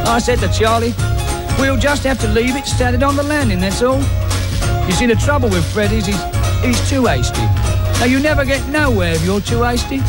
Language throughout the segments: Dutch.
I said to Charlie, we'll just have to leave it standing on the landing, that's all. You see, the trouble with Fred is he's too hasty. Now, you never get nowhere if you're too hasty.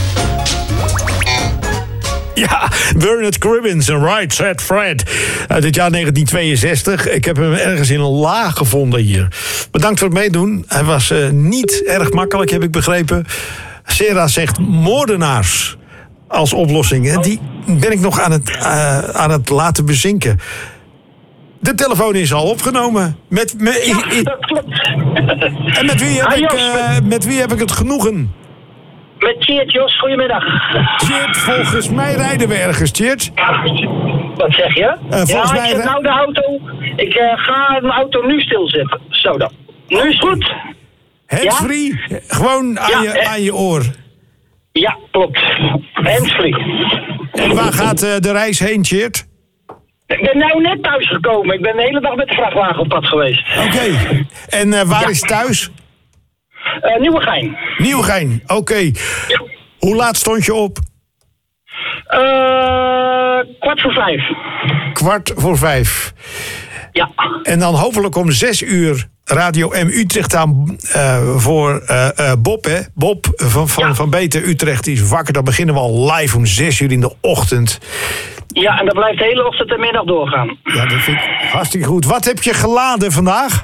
Ja, Bernard Cribbins en Right Said Fred uit het jaar 1962. Ik heb hem ergens in een la gevonden hier. Bedankt voor het meedoen. Hij was niet erg makkelijk, heb ik begrepen. Sarah zegt moordenaars als oplossing. En die ben ik nog aan het laten bezinken. De telefoon is al opgenomen. Dat klopt. En met wie heb ik het genoegen? Met Tjeerd, Jos, goedemiddag. Tjeerd, volgens mij rijden we ergens, Tjeerd. Wat zeg je? Volgens mij ik zet nou de auto. Ik ga mijn auto nu stilzetten. Zo dan. Nu is het goed. Handsfree? Ja? Gewoon aan je oor. Ja, klopt. Handsfree. En waar gaat de reis heen, Tjeerd? Ik ben nou net thuis gekomen. Ik ben de hele dag met de vrachtwagen op pad geweest. Oké. En waar is thuis? Nieuwegein. Nieuwegein, oké. Ja. Hoe laat stond je op? 4:15. 4:15. Ja. En dan hopelijk om 6:00 Radio M Utrecht aan voor Bob, hè? Bob van Beter Utrecht, die is wakker. Dan beginnen we al live om 6:00 in de ochtend. Ja, en dat blijft de hele ochtend en middag doorgaan. Ja, dat vind ik hartstikke goed. Wat heb je geladen vandaag?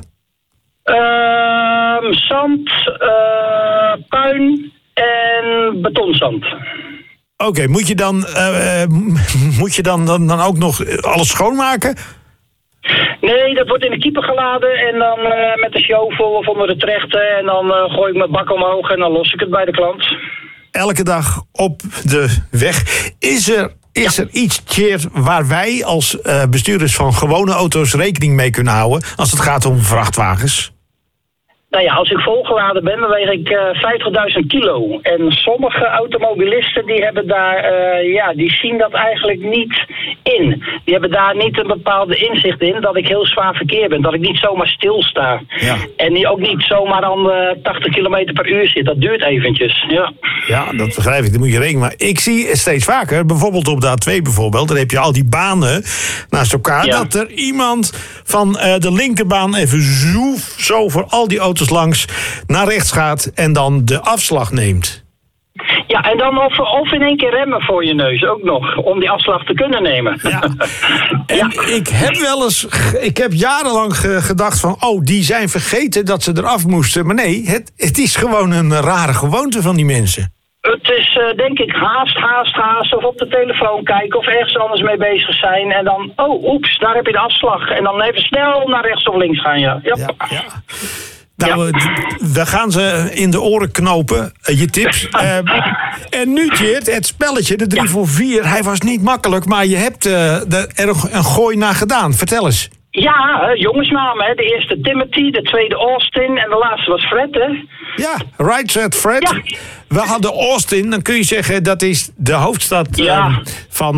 Zand, puin en betonzand. Oké, moet je dan ook nog alles schoonmaken? Nee, dat wordt in de keeper geladen en dan met de shovel of onder de trechten. En dan gooi ik mijn bak omhoog en dan los ik het bij de klant. Elke dag op de weg. Is er iets, Tjeerd, waar wij als bestuurders van gewone auto's rekening mee kunnen houden als het gaat om vrachtwagens? Nou ja, als ik volgeladen ben, dan weeg ik 50.000 kilo. En sommige automobilisten die hebben daar, die zien dat eigenlijk niet in. Die hebben daar niet een bepaalde inzicht in dat ik heel zwaar verkeer ben. Dat ik niet zomaar stilsta. Ja. En die ook niet zomaar aan 80 km per uur zit. Dat duurt eventjes, ja. Ja, dat begrijp ik. Daar moet je rekening mee. Ik zie steeds vaker, bijvoorbeeld op de A2 bijvoorbeeld, dan heb je al die banen naast elkaar, dat er iemand van de linkerbaan even zo voor al die auto's langs naar rechts gaat en dan de afslag neemt. Ja, en dan of in één keer remmen voor je neus ook nog, om die afslag te kunnen nemen. Ja. En ik heb jarenlang gedacht van, die zijn vergeten dat ze eraf moesten. Maar nee, het is gewoon een rare gewoonte van die mensen. Het is denk ik haast, of op de telefoon kijken of ergens anders mee bezig zijn. En dan, oeps, daar heb je de afslag. En dan even snel naar rechts of links gaan, ja. Nou, we gaan ze in de oren knopen, je tips. En nu, Tjeerd, het spelletje, de 3 voor 4, hij was niet makkelijk, maar je hebt er een gooi naar gedaan. Vertel eens. Ja, jongensnamen, hè. De eerste Timothy, de tweede Austin en de laatste was Fred, hè? Ja, Right Said Fred. Ja. We hadden Austin, dan kun je zeggen dat is de hoofdstad van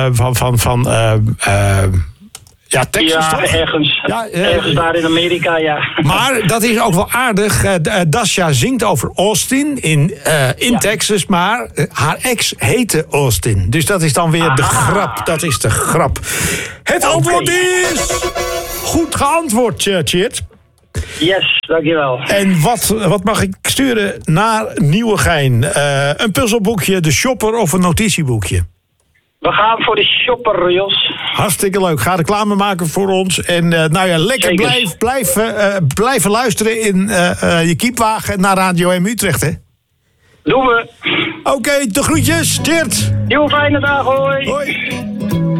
Texas, toch? Ergens. Ergens daar in Amerika, ja. Maar dat is ook wel aardig. Dasha zingt over Austin in Texas, maar haar ex heette Austin. Dus dat is dan weer de grap. Dat is de grap. Het antwoord is goed geantwoord, Tjeerd. Yes, dankjewel. En wat mag ik sturen naar Nieuwegein? Een puzzelboekje, de shopper of een notitieboekje? We gaan voor de shopper, Jos. Hartstikke leuk. Ga reclame maken voor ons. En lekker blijven luisteren in je kiepwagen naar Radio M Utrecht, hè? Doen we. Oké, de groetjes. Tjeerd. Heel fijne dag, hoi. Hoi.